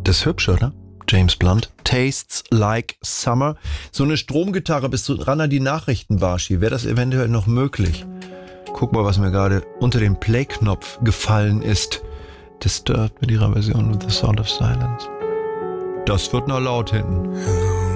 Das ist hübsch, oder? James Blunt. Tastes Like Summer. So eine Stromgitarre, bist du dran an die Nachrichten, Barschi? Wäre das eventuell noch möglich? Guck mal, was mir gerade unter den Play-Knopf gefallen ist. Disturbed mit ihrer Version with the Sound of Silence. Das wird noch laut hinten. Hello.